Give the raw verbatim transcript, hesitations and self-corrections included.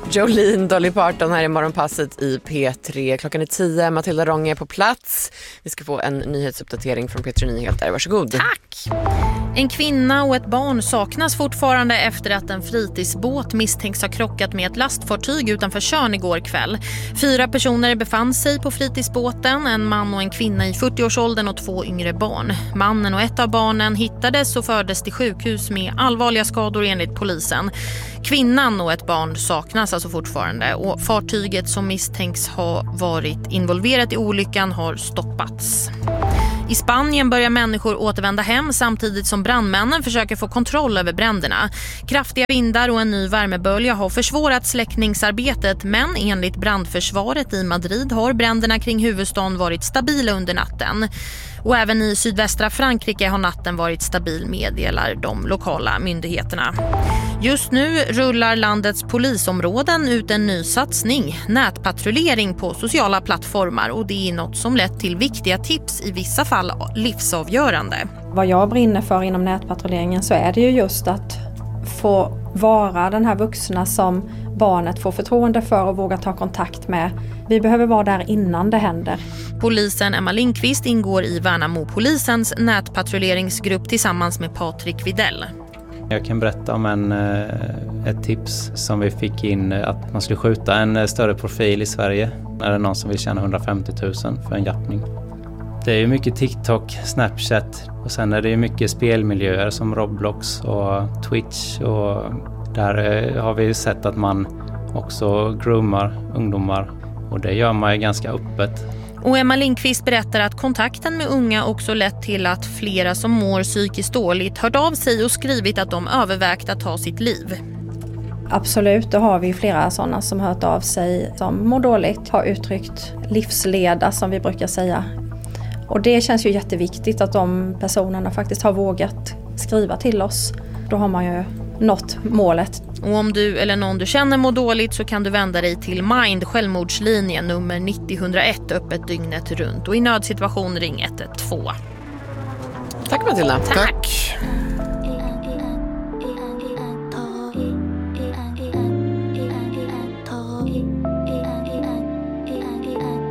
Jolene, Dolly Parton här i Morgonpasset i P tre. Klockan är tio, Matilda Ronge är på plats. Vi ska få en nyhetsuppdatering från P tre Nyheter. Varsågod. Tack! En kvinna och ett barn saknas fortfarande efter att en fritidsbåt misstänks ha krockat med ett lastfartyg utanför Tjörn igår kväll. Fyra personer befann sig på fritidsbåten, en man och en kvinna i fyrtioårsåldern och två yngre barn. Mannen och ett av barnen hittades och fördes till sjukhus med allvarliga skador enligt polisen. Kvinnan och ett barn saknas alltså fortfarande och fartyget som misstänks ha varit involverat i olyckan har stoppats. I Spanien börjar människor återvända hem samtidigt som brandmännen försöker få kontroll över bränderna. Kraftiga vindar och en ny värmebölja har försvårat släckningsarbetet, men enligt brandförsvaret i Madrid har bränderna kring huvudstaden varit stabila under natten. Och även i sydvästra Frankrike har natten varit stabil, meddelar de lokala myndigheterna. Just nu rullar landets polisområden ut en ny satsning, nätpatrullering på sociala plattformar, och det är något som lett till viktiga tips, i vissa fall livsavgörande. Vad jag brinner för inom nätpatrulleringen så är det ju just att få vara den här vuxna som barnet får förtroende för och våga ta kontakt med. Vi behöver vara där innan det händer. Polisen Emma Lindqvist ingår i Värnamo-polisens nätpatrulleringsgrupp tillsammans med Patrik Videll. Jag kan berätta om en, ett tips som vi fick in, att man skulle skjuta en större profil i Sverige. Är det någon som vill tjäna hundrafemtio tusen för en jappning? Det är ju mycket TikTok, Snapchat och sen är det ju mycket spelmiljöer som Roblox och Twitch, och där har vi sett att man också groomar ungdomar, och det gör man ju ganska öppet. Och Emma Lindqvist berättar att kontakten med unga också lett till att flera som mår psykiskt dåligt hört av sig och skrivit att de övervägt att ta sitt liv. Absolut, då har vi flera sådana som hört av sig som mår dåligt, har uttryckt livsleda som vi brukar säga. Och det känns ju jätteviktigt att de personerna faktiskt har vågat skriva till oss. Då har man ju nått målet. Och om du eller någon du känner mår dåligt så kan du vända dig till Mind, självmordslinjen nummer nittio ett noll ett, öppet dygnet runt. Och i nödsituation ring ett ett två. Tack Matilda. Tack.